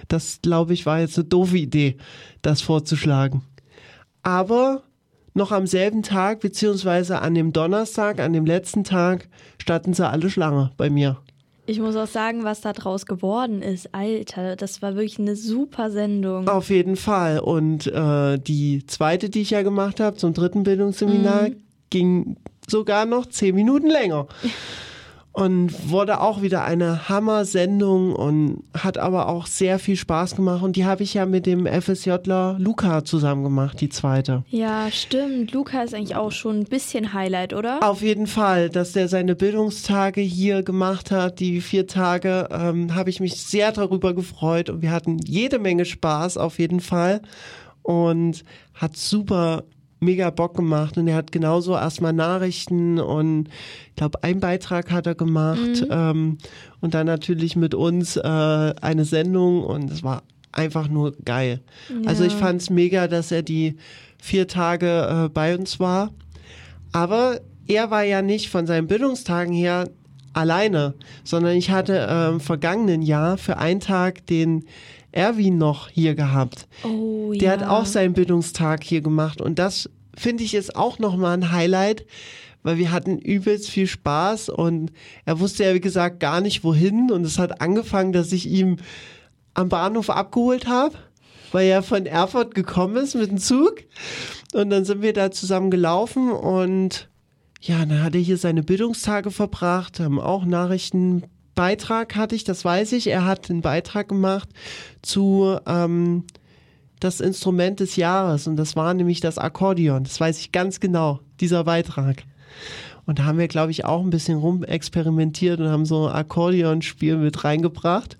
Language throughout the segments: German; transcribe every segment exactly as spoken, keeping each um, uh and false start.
Das, glaube ich, war jetzt eine doofe Idee, das vorzuschlagen. Aber noch am selben Tag, beziehungsweise an dem Donnerstag, an dem letzten Tag, standen sie alle Schlange bei mir. Ich muss auch sagen, was da draus geworden ist. Alter, das war wirklich eine super Sendung. Auf jeden Fall. Und äh, die zweite, die ich ja gemacht habe, zum dritten Bildungsseminar, mhm. ging sogar noch zehn Minuten länger. Und wurde auch wieder eine Hammer-Sendung und hat aber auch sehr viel Spaß gemacht. Und die habe ich ja mit dem FSJler Luca zusammen gemacht, die zweite. Ja, stimmt. Luca ist eigentlich auch schon ein bisschen Highlight, oder? Auf jeden Fall, dass der seine Bildungstage hier gemacht hat, die vier Tage, ähm, habe ich mich sehr darüber gefreut. Und wir hatten jede Menge Spaß, auf jeden Fall. Und hat super mega Bock gemacht und er hat genauso erstmal Nachrichten und ich glaube, einen Beitrag hat er gemacht mhm. ähm, und dann natürlich mit uns äh, eine Sendung und es war einfach nur geil. Ja. Also ich fand es mega, dass er die vier Tage äh, bei uns war, aber er war ja nicht von seinen Bildungstagen her alleine, sondern ich hatte äh, im vergangenen Jahr für einen Tag den Erwin noch hier gehabt. Oh, Der ja. hat auch seinen Bildungstag hier gemacht und das finde ich ist auch nochmal ein Highlight, weil wir hatten übelst viel Spaß und er wusste ja wie gesagt gar nicht wohin und es hat angefangen, dass ich ihn am Bahnhof abgeholt habe, weil er von Erfurt gekommen ist mit dem Zug und dann sind wir da zusammen gelaufen und ja, dann hat er hier seine Bildungstage verbracht, haben auch Nachrichten Beitrag hatte ich, das weiß ich. Er hat einen Beitrag gemacht zu ähm, das Instrument des Jahres und das war nämlich das Akkordeon. Das weiß ich ganz genau, dieser Beitrag. Und da haben wir, glaube ich, auch ein bisschen rumexperimentiert und haben so ein Akkordeonspiel mit reingebracht.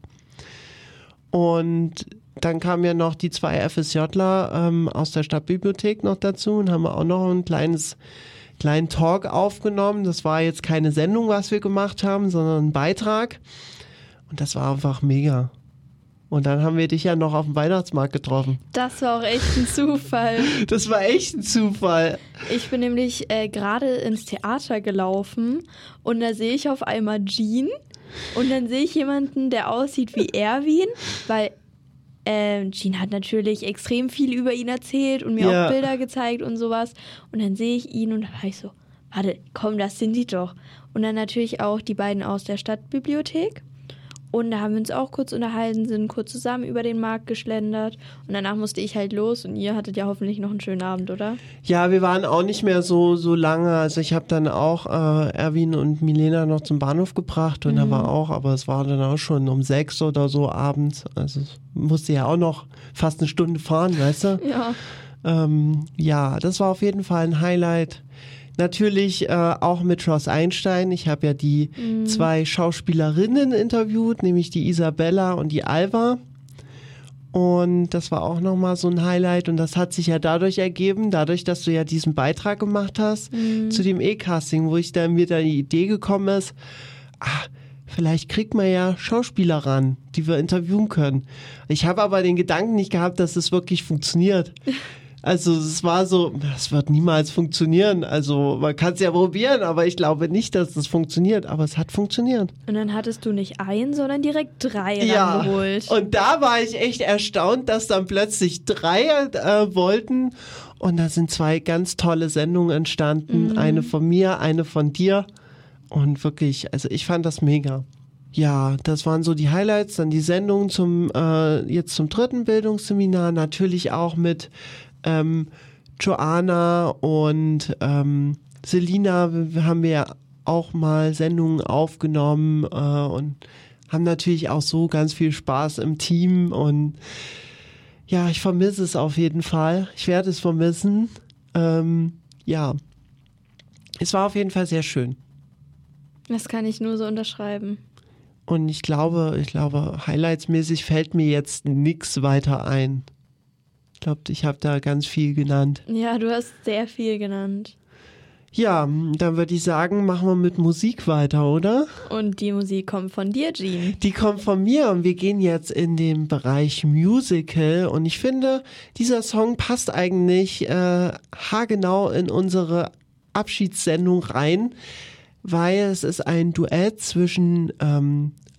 Und dann kamen ja noch die zwei FSJler ähm, aus der Stadtbibliothek noch dazu und haben auch noch ein kleines kleinen Talk aufgenommen. Das war jetzt keine Sendung, was wir gemacht haben, sondern ein Beitrag. Und das war einfach mega. Und dann haben wir dich ja noch auf dem Weihnachtsmarkt getroffen. Das war auch echt ein Zufall. Das war echt ein Zufall. Ich bin nämlich äh, gerade ins Theater gelaufen und da sehe ich auf einmal Jean und dann sehe ich jemanden, der aussieht wie Erwin, weil Ähm, Jean hat natürlich extrem viel über ihn erzählt und mir ja. auch Bilder gezeigt und sowas. Und dann sehe ich ihn und da war ich so, warte, komm, das sind die doch. Und dann natürlich auch die beiden aus der Stadtbibliothek. Und da haben wir uns auch kurz unterhalten, sind kurz zusammen über den Markt geschlendert. Und danach musste ich halt los und ihr hattet ja hoffentlich noch einen schönen Abend, oder? Ja, wir waren auch nicht mehr so so lange. Also ich habe dann auch äh, Erwin und Milena noch zum Bahnhof gebracht und mhm. da war auch, aber es war dann auch schon um sechs oder so abends. Also ich musste ja auch noch fast eine Stunde fahren, weißt du? Ja. Ähm, ja, das war auf jeden Fall ein Highlight. Natürlich äh, auch mit Schloss Einstein. Ich habe ja die mhm. zwei Schauspielerinnen interviewt, nämlich die Isabella und die Alva. Und das war auch nochmal so ein Highlight. Und das hat sich ja dadurch ergeben, dadurch, dass du ja diesen Beitrag gemacht hast mhm. zu dem E-Casting, wo ich dann mir da die Idee gekommen ist, ach, vielleicht kriegt man ja Schauspieler ran, die wir interviewen können. Ich habe aber den Gedanken nicht gehabt, dass es wirklich funktioniert. Also es war so, das wird niemals funktionieren. Also man kann es ja probieren, aber ich glaube nicht, dass das funktioniert. Aber es hat funktioniert. Und dann hattest du nicht ein, sondern direkt drei ja. rangeholt. Und da war ich echt erstaunt, dass dann plötzlich drei äh, wollten. Und da sind zwei ganz tolle Sendungen entstanden. Mhm. Eine von mir, eine von dir. Und wirklich, also ich fand das mega. Ja, das waren so die Highlights. Dann die Sendungen zum äh, jetzt zum dritten Bildungsseminar. Natürlich auch mit Ähm, Joanna und ähm, Selina haben wir ja auch mal Sendungen aufgenommen äh, und haben natürlich auch so ganz viel Spaß im Team und ja, ich vermisse es auf jeden Fall. Ich werde es vermissen. Ähm, ja, es war auf jeden Fall sehr schön. Das kann ich nur so unterschreiben. Und ich glaube, ich glaube, highlightsmäßig fällt mir jetzt nichts weiter ein. Ich glaube, ich habe da ganz viel genannt. Ja, du hast sehr viel genannt. Ja, dann würde ich sagen, machen wir mit Musik weiter, oder? Und die Musik kommt von dir, Jean. Die kommt von mir und wir gehen jetzt in den Bereich Musical. Und ich finde, dieser Song passt eigentlich äh, haargenau in unsere Abschiedssendung rein, weil es ist ein Duett zwischen ähm,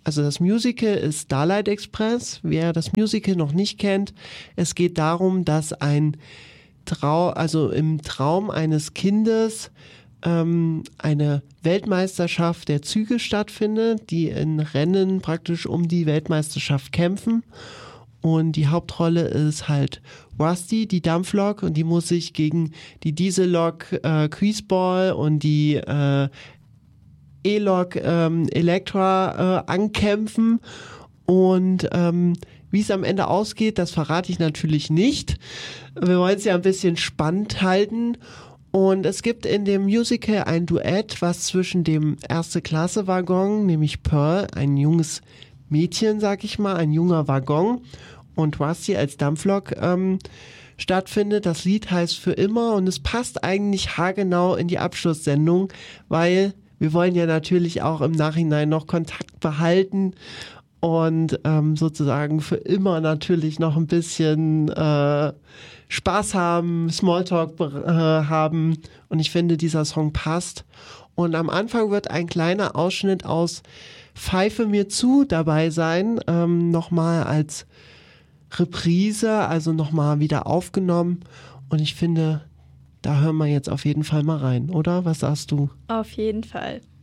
also das Musical ist Starlight Express. Wer das Musical noch nicht kennt, es geht darum, dass ein Trau, also im Traum eines Kindes ähm, eine Weltmeisterschaft der Züge stattfindet, die in Rennen praktisch um die Weltmeisterschaft kämpfen. Und die Hauptrolle ist halt Rusty, die Dampflok, und die muss sich gegen die Diesellok äh, Greaseball und die äh, E-Lok ähm, Electra äh, ankämpfen. Und ähm, wie es am Ende ausgeht, das verrate ich natürlich nicht. Wir wollen es ja ein bisschen spannend halten. Und es gibt in dem Musical ein Duett, was zwischen dem Erste-Klasse-Waggon, nämlich Pearl, ein junges Mädchen, sag ich mal, ein junger Waggon, und Rusty als Dampflok ähm, stattfindet. Das Lied heißt Für immer und es passt eigentlich haargenau in die Abschlusssendung, weil wir wollen ja natürlich auch im Nachhinein noch Kontakt behalten und ähm, sozusagen für immer natürlich noch ein bisschen äh, Spaß haben, Smalltalk äh, haben, und ich finde, dieser Song passt. Und am Anfang wird ein kleiner Ausschnitt aus Pfeife mir zu dabei sein, ähm, nochmal als Reprise, also nochmal wieder aufgenommen, und ich finde, da hören wir jetzt auf jeden Fall mal rein, oder? Was sagst du? Auf jeden Fall.